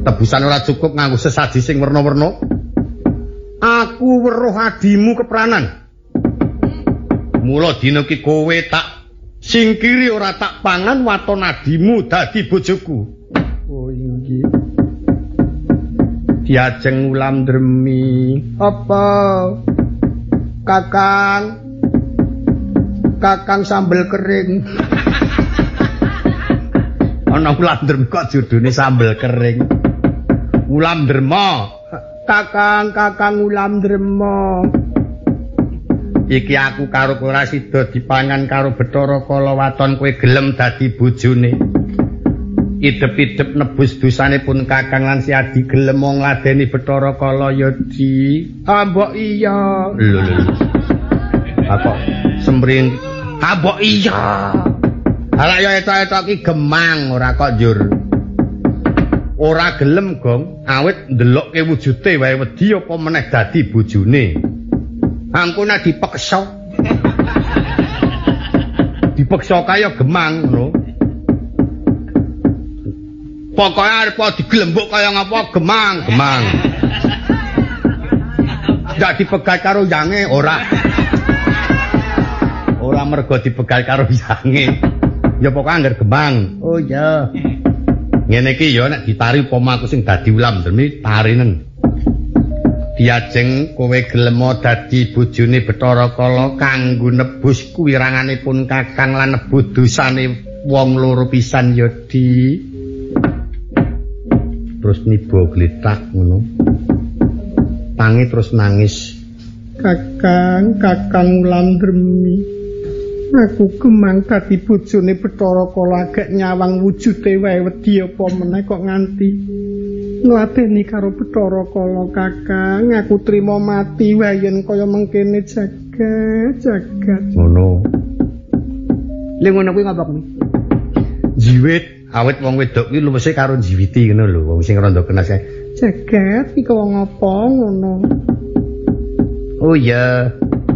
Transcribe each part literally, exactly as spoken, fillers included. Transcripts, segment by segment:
Tebusan ora cukup nganggo sesaji sing werna-werna. Aku weruh adimu kepranan. Mula dina iki kowe tak singkiri ora tak pangan waton adimu dadi bojoku. Oh inggih. Diajeng ulam dremi. Apa? Kakang. Kakang sambel kering. Ana ulam dremi kok judune sambel kering. Ulam derma. Kakang, kakang ulam drema. Iki aku karo ora sida dipangan karo Bathara Kala waton kowe gelem dadi bojone. Idep-idep nebus dosanipun kakang lan si Adi gelem ngladeni Bathara Kala ya di. Ah mbok iya. Lho lho. Apa sembring? Ah mbok iya. Ala ya etok-etok iki gemang ora kok njur. Ora gelem gong awit ndelokke wujude wae wedi apa meneh dadi bojone. Angkuna dipeksa. Dipeksa kaya gemang ngono. Pokoke arep diglembuk kaya ngapa gemang, gemang. Ndak dipegat karo yange ora. Ora mergo dipegat karo yange. Ya pokoke angger gemang. Oh iya. Ngene iki ya nek ditari upama aku sing dadi ulam dremi tarinen. Diajeng kowe gelem dadi bojone Bathara Kala kanggo nebus kuwiranganipun kakang lan nebus dosane wong loro pisan ya di. Terus niba gletak ngono. Tangi terus nangis. Kakang, kakang ulam dremi. Aku gemang dadi bojone Bathara Kala gek nyawang wujude wae wedi apa meneh kok nganti ngladeni karo Bathara Kala kakang. Aku trima mati wae yen kaya mengkene jagat jagat. Ngono. Lha ngono kuwi ngapa kuwi? Jiwit awit wong wedok kuwi luwese karo jiwiti ngono lho wong sing rada kenas kae. Jagat iki wong apa ngono. Oh iya.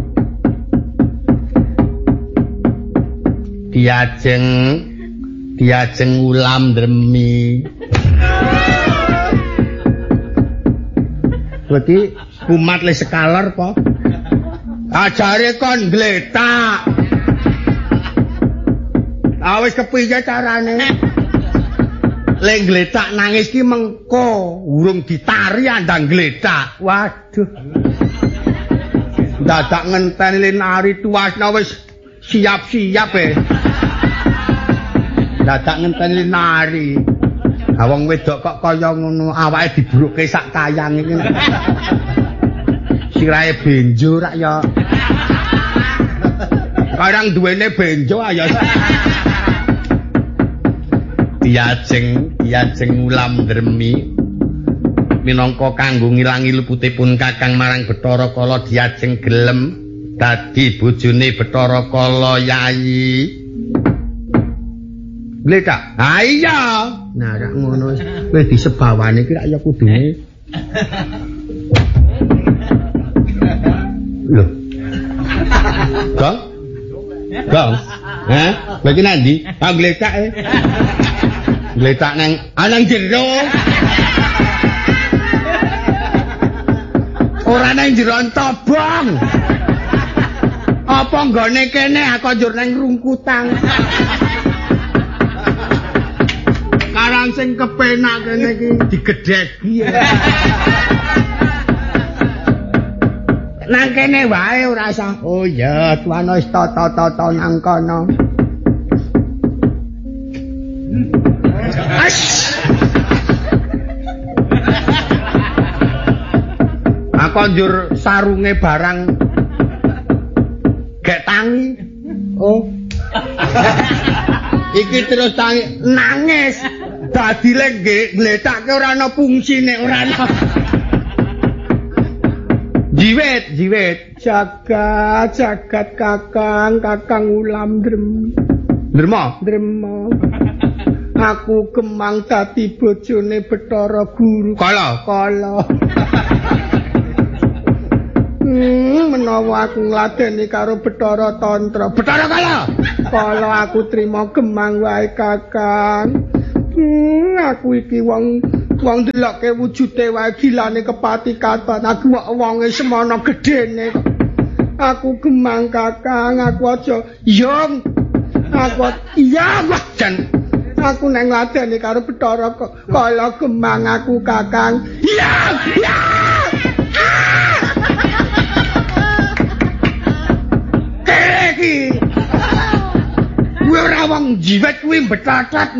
Diajeng diajeng ulam dremi. Berarti kumat le sekalar po. Ajare kon gletak. Awis kepiye carane? Le gletak nangis ki mengko urung ditari andang gletak. Waduh. Dadak ngenteni le nari tuasna wis siap-siap e. Dadak ngenteni nari. Ha wong wedok kok kaya ngono awake dibruke sak kayang iki. Sirahe benjo rak ya. Karang duwene benjo ayo. Diajeng, diajeng ulam dremi. Minangka kanggo ngilangi luputipun kakang marang Bathara Kala diajeng gelem dadi bojone Bathara Kala Yayi. Gletak. Ha iya. Nah, rak ngono wis disebawane iki rak ya kudune. Lho. Gong? Gong. Hah? Bagi nandi? Ah gletak e. Gletak nang anang jero. Ora nang jero tobong. Apa nggone kene aku njur nang rungkutan. Karang sing kepenak kene iki digedhegi. Nang kene wae ora usah. Oh iya, tuan wis tata-tata nang kono. Ash. Aku njur sarunge barang gek tangi. Oh. Iki terus tangi nangis. Dadi lek gletake ora ana fungsine, ora ana. Jiwit, jiwit. Jagat, jagat kakang, kakang ulam drem. Drema, drema. Aku gemang dadi bojone Bathara Guru. Kala, kala. Hmm, menawa aku ngladeni karo Bathara Tantra. Bathara Kala. Kala aku trima gemang wae kakang. Hmm, aku iki wong Wong delokke wujude wae gilane kepati katon. Aku wonge semono gedene kok. Aku gemang Kakang, aku aja yong. Aku iya jan. Aku nang ladeni karo Bathara kok kala gemang aku Kakang. Iya! Iya! Iki. Kuwi ora wong jiwet kuwi betatat.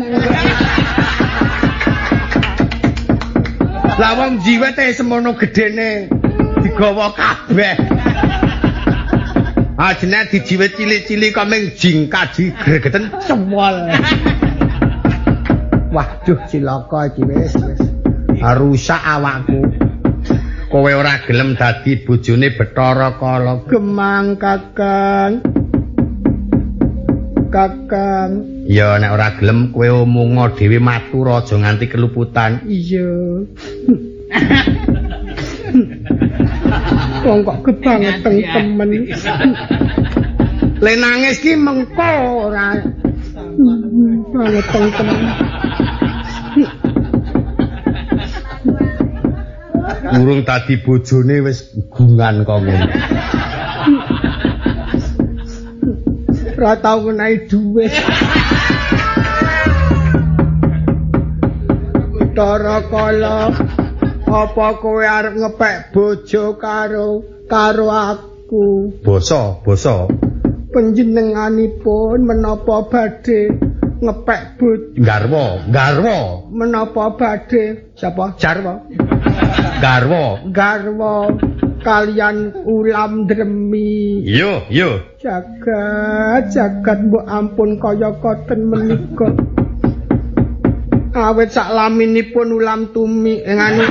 Lah wong jiwete semono gedene digawa kabeh. Ajene dijiwet cilik-cilik kok ming jingkaji gregeten cewol. Waduh cilaka iki wis wis. Rusak awakku. Kowe ora gelem dadi bojone Bathara Kala. Gemang Kakang. Kakang. Ya nek ora gelem kowe omongo dhewe matur aja nganti keluputan. Iya. Wong kok kebangetan temen. Le nangis ki mengko ora. Bangetan temen. Urung dadi bojone wis gungan kok ngono. Ora tau ngenai dhuwit. Bathara Kala, apa kowe arep ngepek bojo karo karo aku? Basa, basa. Panjenenganipun menapa badhe ngepek bojo? Garwa, garwa. Menapa badhe? Sapa? Jarwa. Garwa, garwa. Kalian ulam dremi. Yo, yo. Jagat, jagat mbok ampun kaya koten menika. Awet sak laminipun ulam tumi ngene.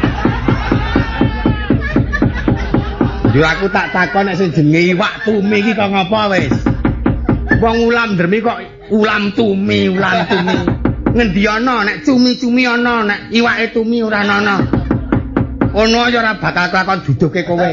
Yo aku tak takon nek sing jenenge iwak tumi iki kok ngapa wis? Wong ulam dremi kok ulam tumi, ulam tumi. Ngendi ana nek cumi-cumi ana nek iwake tumi ora ana. Ono ya ora bakal takon juduke kowe.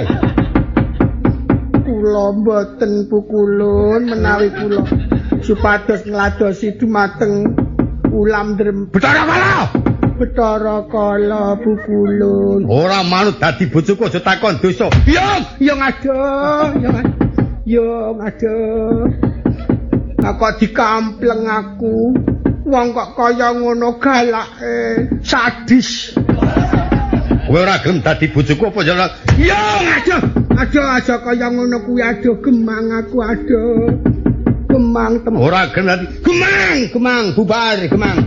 Kula mboten pukulun menawi kula supados ngladosi dumateng ulam drem. Bathara Kala. Bathara Kala pukulun. Ora manut dadi bojoku aja takon dosa. Yo, yo ngadoh, yo ngadoh. Yo ngadoh. Aku dikampleng aku. Wong kok kaya ngono galake, sadis. Kowe ora gelem dadi bojoku apa ya? Yo aduh, aduh aja kaya ngono kuwi aduh gemang aku aduh. Gemang tem. Ora gelem dadi gemang, gemang bubar gemang.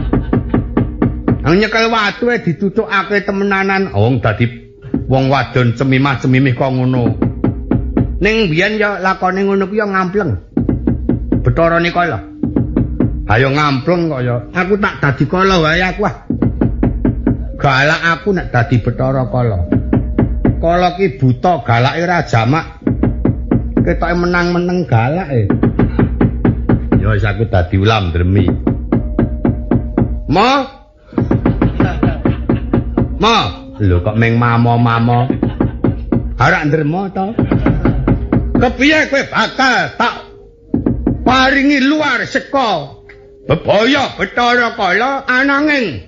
Nang nyekel watu e ditutukake temenanan. Wong dadi wong wadon cemimah-cemimih kok ngono. Ning biyen ya lakone ngono kuwi ya ngampleng. Betharane kala. Ayo ngampleng kok ya. Aku tak dadi kala wae aku ah. Galak aku nek dadi Bathara Kala. Kala ki buta, galake ora jamak. Ketoke menang-meneng galake. Ya wis aku dadi ulam dremi. Mo. Mo, lho kok meng mamo-mamo. Arak ndremo to. Kepiye kowe bakal tak paringi luar saka bebaya Bathara Kala ananging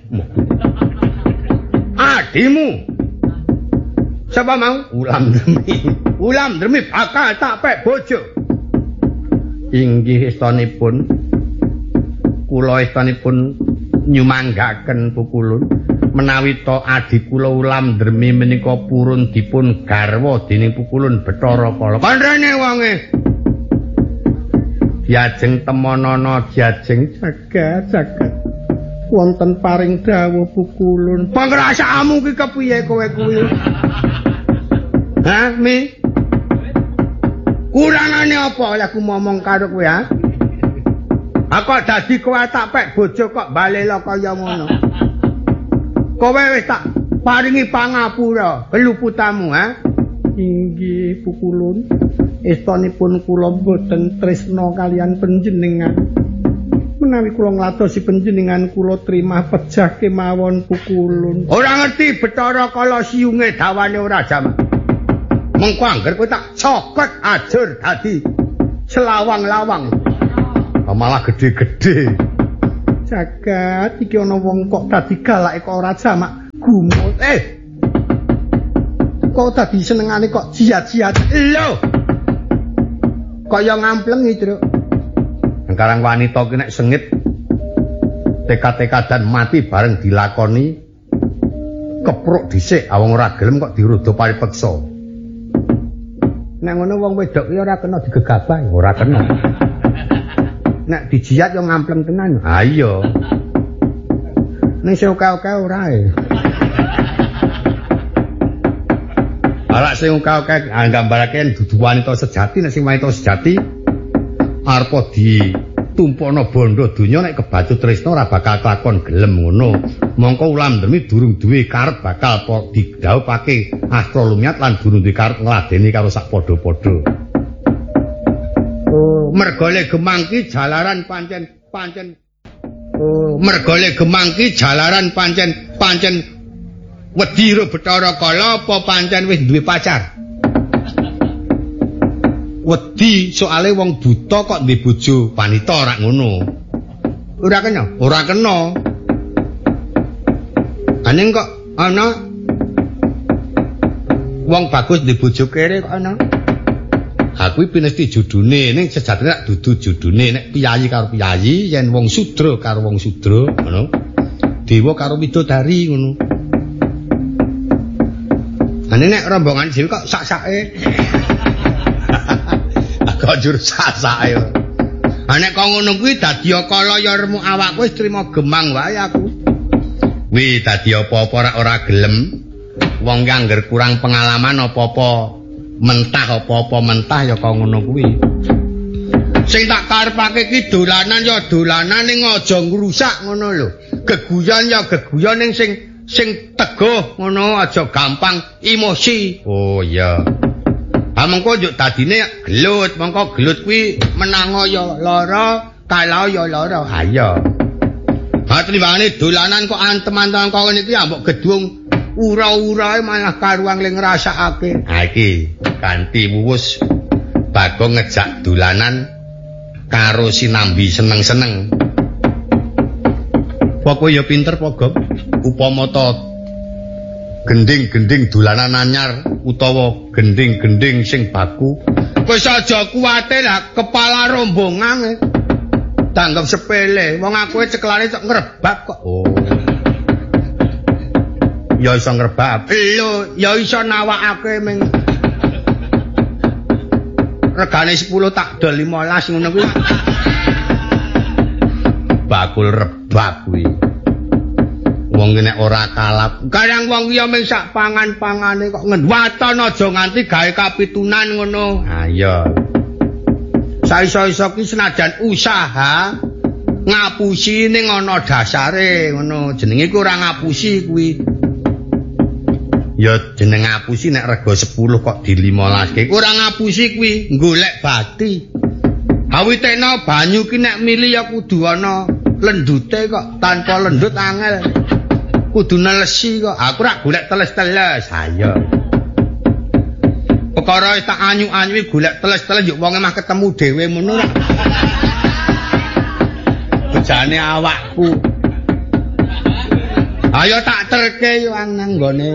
adimu sapa mau ulam dremi ulam dremi bakal tak pek bojo inggih istanipun kula istanipun nyumanggaken pukulun menawi to adi kula ulam dremi menika purun dipun garwa dening pukulun Bathara Kala kandhane wonge diajeng temonana diajeng jagat jagat wonten paring dawuh pukulun. Pangrasamu ki kepiye kowe kuwi? Hah, Mi? Kurangane apa lek aku ngomong karo kowe, ha? Aku dadi kowe tak pek bojo kok balela kaya ngono. Kowe wis tak paringi pangapura keluputamu, ha? Inggih pukulun. Estanipun kula boten tresna kalian panjenengan. Menawi kula ngladosi panjenengan kula trimah pejah kemawon pukulun. Ora ngerti Bathara Kala siunge dawane ora jamak. Mengko angger kowe tak cokot ajur dadi selawang-lawang. Malah gede-gede. jagat iki ana wong kok dadi galake kok ora jamak gumut. Eh. Kok dadi senengane kok jiat-jiat. Lho. Kaya ngamplengi, Truk. Sekarang wanita ki nek sengit tekad-tekadan mati bareng dilakoni kepruk dhisik awang ora gelem kok dirudo paripeksa. Nek ngono wong wedok ki ora kena digegabah, ora kena. Nek dijiat yo ngampleng tenan. Ha iya. Ning sing oke-oke ora e. Ala sing oke-oke nggambarake dudu wanita sejati, nek sing wanita sejati arepa ditumpono bondo donya nek kebacut tresna ora bakal kelakon gelem ngono. Mongko Wulandari durung duwe karep bakal didhawuhake Astra Lumiat lan durung duwe karep ngladeni karo sak padha-padha. Oh, mergole gemangki jalaran pancen pancen. Oh, mergole gemangki jalaran pancen pancen wedi ro Bathara Kala apa pancen wis duwe pacar? Wedi soale wong buta kok duwe bojo wanita ora ngono. Ora kena, ora kena. Aning kok ana wong bagus duwe bojo kere kok ana. Aku iki pinesti judune ning sejatine nek dudu judune nek piyayi karo piyayi yen wong sudra karo wong sudra ngono. Dewa karo widodari ngono. Ane nek rombongan dhewe kok sak-sake. Kok jur sak-sake. Nek kok ngono kuwi dadi kala ya remu awakku wis trima gemang wae aku. Wi dadi apa-apa ora ora gelem. Wong ki angger kurang pengalaman apa-apa mentah apa-apa mentah ya kok ngono kuwi. Sing tak karepake ki dolanan ya dolanan ning aja ngrusak ngono lho. Geguyon ya geguyon ning sing sing teguh ngono aja gampang emosi. Oh iya. Ha mengko yo dadine gelut, mengko gelut kuwi menango ya lara, kalau ya lara. Ha iya. Ha triwane dolanan kok antem-antem kok ngene iki ambek gedung ura-urae malah karuang le ngrasakake. Ha iki kanthi wuwus Bagong ngejak dolanan karo sinambi seneng-seneng. Pokok ya pinter Pogong. Upama ta gending-gending dolanan anyar utawa gending-gending sing baku. Wis aja kuwate lah kepala rombongan. Tanggap sepele. Wong aku ceklane cok ngrebab kok. Oh. Ya iso ngrebab. Lho, ya iso nawakake ming regane sepuluh tak dol limolas ngono kuwi. Bakul rebab kuwi. Wong nek ora kalap. Kadang wong ya mung sak pangan-pangane kok ngendwaton aja nganti gawe kapitunan ngono. Ha iya. Saiso-iso ki senajan usaha ngapusi ning ana dasare ngono. Jenenge ku ora ngapusi kuwi. Ya jeneng ngapusi nek rega sepuluh kok di limolaske. Ora ngapusi kuwi, golek bati. Awitena banyu ki nek mili ya kudu ana lendute kok, tanpa lendut angel. Kudu nelesi kok. Aku rak golek teles-teles. Ayo. Perkara tak anyu-anyu golek teles-teles yo wong mah ketemu dhewe ngono rak. Bejane awakku. Ayo tak terke yo nang nggone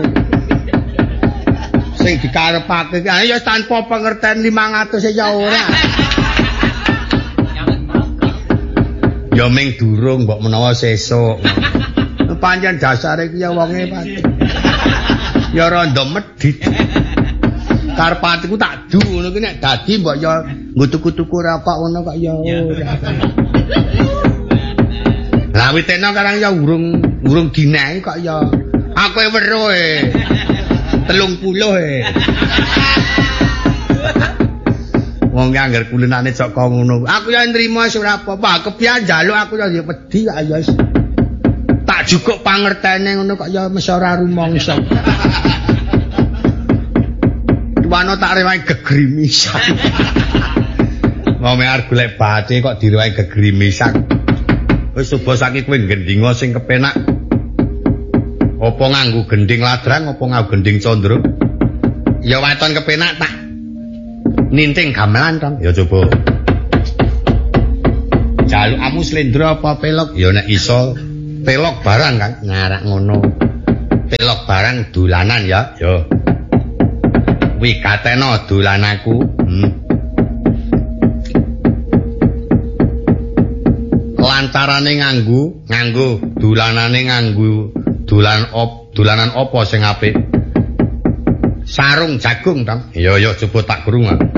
sing dikarepake ki ayo tanpa pengertian lima ratus ya ora. Ya ming durung mbok menawa sesuk. Pancen dasare ki ya wonge pati. Ya randa medhit. Karepatiku tak du ngono ki nek dadi mbok ya nggo tuku-tuku rokok ngono kok ya ora. Lah witena karang ya urung urung dinae kok ya aku e weruh e. telung puluh e. Wong ki angger kulinane cok kok ngono. Aku ya nrimo wis ora apa-apa. Kepian njaluk aku ya wedi kok ya. Tak jukuk pangertene ngono kok ya mesti ora rumangsa. Tuwana tak rewangi gegrimisan. Wong arep golek bathi kok direwangi gegrimisan. Wis coba saiki kowe gendinga sing kepenak. Apa nganggo gending ladrang apa nganggo gending condro? Ya waton kepenak tak ninting gamelan tong. Ya coba. jaluk amu slendra apa pelok? Ya nek iso pelok barang Kang, ngarak ngono. Pelok barang dolanan ya, yo. Wigatena dolananku. Hmm. Lantarane nganggo, nganggo dolanane nganggo dolan op, dolanan apa sing apik? Sarung jagung, Tang. Ya ya coba tak krungu.